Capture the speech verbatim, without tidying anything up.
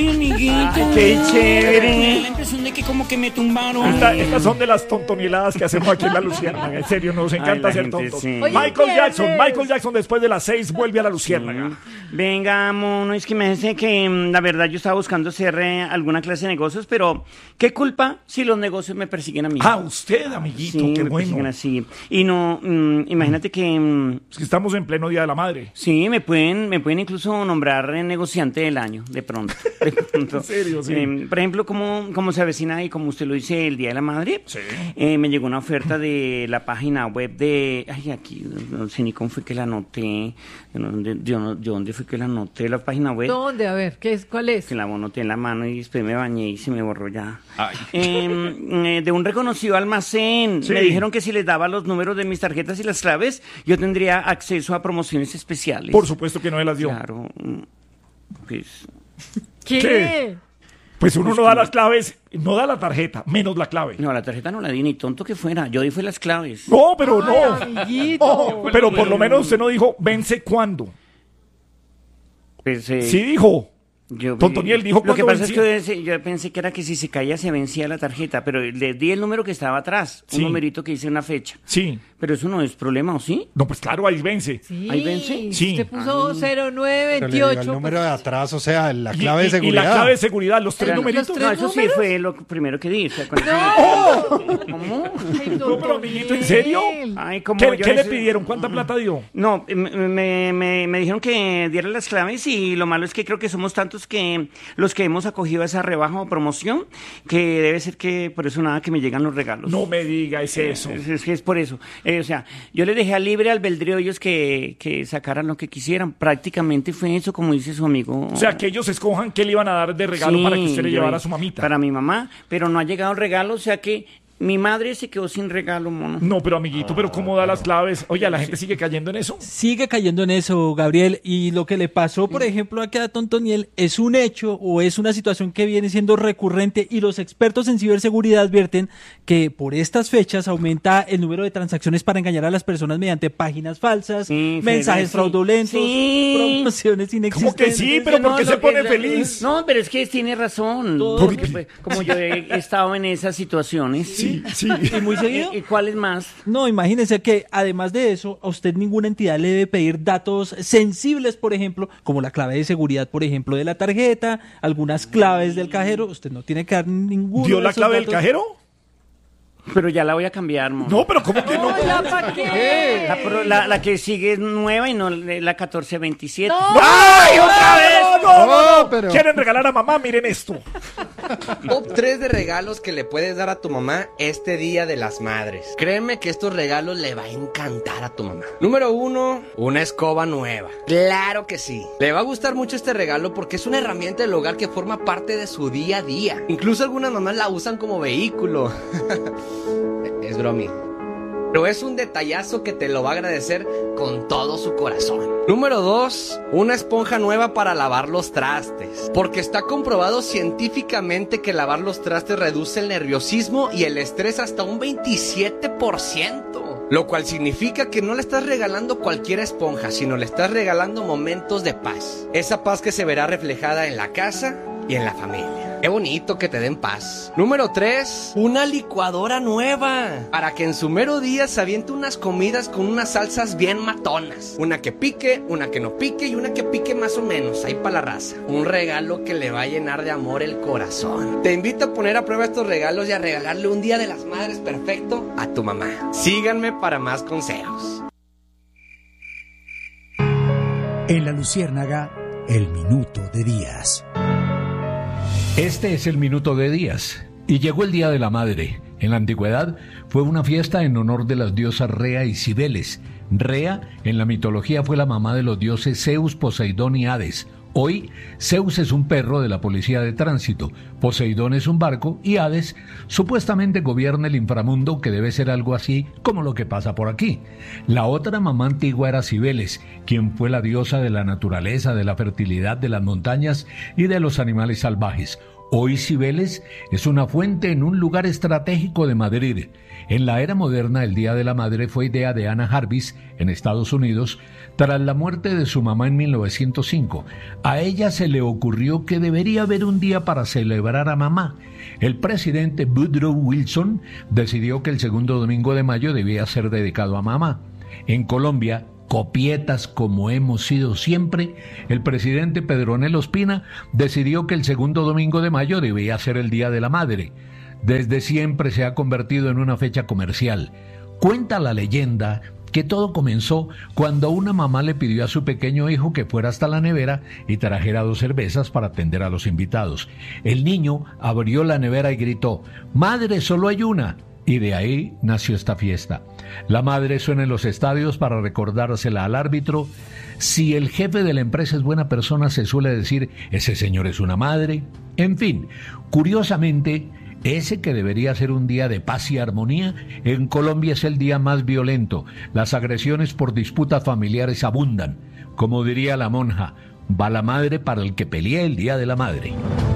Ay, amiguito. Ay, qué chévere. Me da la impresión de que como que me tumbaron. Esta, estas son de las tontonieladas que hacemos aquí en La Luciérnaga. En serio, nos encanta Ay, ser gente, tontos. sí. Oye, Michael ¿quién Jackson, es? Michael Jackson después de las seis vuelve a La Luciérnaga. Venga, mono, es que me dice que mm, la verdad yo estaba buscando hacer eh, alguna clase de negocios, pero ¿qué culpa si los negocios me persiguen a mí? Ah, usted, amiguito, sí, qué me persiguen bueno. así. Y no, mm, imagínate que mm, Es que estamos en pleno Día de la Madre. sí, me pueden, me pueden incluso nombrar eh, negociante del año, de pronto. De pronto. ¿En serio? Sí. Eh, por ejemplo, como, como se avecina y como usted lo dice, el Día de la Madre, Sí. eh, me llegó una oferta de la página web de... Ay, aquí, no sé ni cómo fue que la anoté. Yo, no- yo, no- yo dónde fue que la anoté, la página web. ¿Dónde? A ver, ¿qué es? ¿Cuál es? Que la anoté en la mano y después me bañé y se me borró ya. Eh, eh, de un reconocido almacén. Sí. Me dijeron que si les daba los números de mis tarjetas y las claves, yo tendría acceso a promociones especiales. Por supuesto que no me las dio. Claro. mm, Pues... ¿Qué? ¿Qué? Pues uno no da las claves, no da la tarjeta, menos la clave. No, la tarjeta no la di, ni tonto que fuera. Yo di fue las claves. No, pero Ay, no. amiguito. Oh, pero por lo menos usted no dijo, vence cuándo. Pues, eh, Sí dijo. yo- Tontoniel dijo Lo que cuándo pasa vencía. es que yo, yo pensé que era que si se caía se vencía la tarjeta, pero le di el número que estaba atrás, un Sí. numerito que dice una fecha. Sí. Pero eso no es problema, ¿o sí? No, pues claro, ahí vence. Sí. ¿Ahí vence? Sí. Usted puso cero nueve Pero le dio veintiocho. el número de atrás, o sea, la Y- clave de y- y seguridad. la clave de seguridad, los tres Eran los numeritos. tres No, eso sí números? fue lo primero que di. O sea, cuando- ¿Cómo? Ay, No, pero amiguito, ¿en serio? Ay, como ¿Qué, yo qué le neces- pidieron? ¿Cuánta plata dio? No, me, me, me- me dijeron que diera las claves y lo malo es que creo que somos tantos que los que hemos acogido a esa rebaja o promoción que debe ser que por eso nada que me llegan los regalos. No me diga, es eso. Es, es que es por eso. Eh, o sea, yo les dejé a libre albedrío ellos que, que sacaran lo que quisieran. Prácticamente fue eso, como dice su amigo. O sea, que ellos escojan qué le iban a dar de regalo Sí, para que usted le yo- llevara a su mamita. Para mi mamá, pero no ha llegado el regalo, o sea que mi madre se quedó sin regalo, mono. No, pero amiguito, pero ¿cómo da las claves? Oye, ¿la gente sigue cayendo en eso? Sigue cayendo en eso, Gabriel, y lo que le pasó, por ejemplo, aquí a Tontoniel es un hecho o es una situación que viene siendo recurrente y los expertos en ciberseguridad advierten que por estas fechas aumenta el número de transacciones para engañar a las personas mediante páginas falsas, Sí, mensajes sí. fraudulentos, Sí. promociones ¿Cómo inexistentes. que sí? ¿Pero por qué No, se lo pone que- feliz? No, pero es que tiene razón. Todo- Porque, pues, como yo he estado en esas situaciones. Sí, sí. ¿Y muy seguido? ¿Y, y cuáles más? No, imagínense que además de eso, a usted ninguna entidad le debe pedir datos sensibles, por ejemplo, como la clave de seguridad, por ejemplo, de la tarjeta, algunas claves del cajero. Usted no tiene que dar ninguno ¿Dio de la esos clave del datos. cajero? Pero ya la voy a cambiar, mono. No, pero ¿cómo que no? No, ¿ya para qué? La, pro- la- la que sigue es nueva y no la catorce veintisiete. No. ¡Ay, otra vez! No, no, no, No, pero- ¿Quieren regalar a mamá? Miren esto. Top tres de regalos que le puedes dar a tu mamá este Día de las Madres. Créeme que estos regalos le va a encantar a tu mamá. Número uno, una escoba nueva. Claro que sí. Le va a gustar mucho este regalo porque es una herramienta del hogar que forma parte de su día a día. Incluso algunas mamás la usan como vehículo. Es bromi. Pero es un detallazo que te lo va a agradecer con todo su corazón. Número dos, una esponja nueva para lavar los trastes. Porque está comprobado científicamente que lavar los trastes reduce el nerviosismo y el estrés hasta un veintisiete por ciento. Lo cual significa que no le estás regalando cualquier esponja, sino le estás regalando momentos de paz. Esa paz que se verá reflejada en la casa y en la familia. Qué bonito que te den paz. Número tres, una licuadora nueva. Para que en su mero día se aviente unas comidas con unas salsas bien matonas. Una que pique, una que no pique y una que pique más o menos. Ahí para la raza. Un regalo que le va a llenar de amor el corazón. Te invito a poner a prueba estos regalos y a regalarle un Día de las Madres perfecto a tu mamá. Síganme para más consejos. En La Luciérnaga, el minuto de Díaz. Este es el minuto de Díaz. Y llegó el Día de la Madre. En la antigüedad fue una fiesta en honor de las diosas Rea y Cibeles. Rea en la mitología fue la mamá de los dioses Zeus, Poseidón y Hades. Hoy, Zeus es un perro de la policía de tránsito, Poseidón es un barco y Hades supuestamente gobierna el inframundo, que debe ser algo así como lo que pasa por aquí. La otra mamá antigua era Cibeles, quien fue la diosa de la naturaleza, de la fertilidad, de las montañas y de los animales salvajes. Hoy Cibeles es una fuente en un lugar estratégico de Madrid. En la era moderna, el Día de la Madre fue idea de Anna Jarvis en Estados Unidos tras la muerte de su mamá en mil novecientos cinco. A ella se le ocurrió que debería haber un día para celebrar a mamá. El presidente Woodrow Wilson decidió que el segundo domingo de mayo debía ser dedicado a mamá. En Colombia, copietas como hemos sido siempre, el presidente Pedronel Ospina decidió que el segundo domingo de mayo debía ser el Día de la Madre. Desde siempre se ha convertido en una fecha comercial. Cuenta la leyenda que todo comenzó cuando una mamá le pidió a su pequeño hijo que fuera hasta la nevera y trajera dos cervezas para atender a los invitados. El niño abrió la nevera y gritó: «¡Madre, solo hay una!». Y de ahí nació esta fiesta. La madre suena en los estadios para recordársela al árbitro. Si el jefe de la empresa es buena persona, se suele decir: «Ese señor es una madre». En fin, curiosamente, ese que debería ser un día de paz y armonía, en Colombia es el día más violento. Las agresiones por disputas familiares abundan. Como diría la monja, va la madre para el que pelea el Día de la Madre.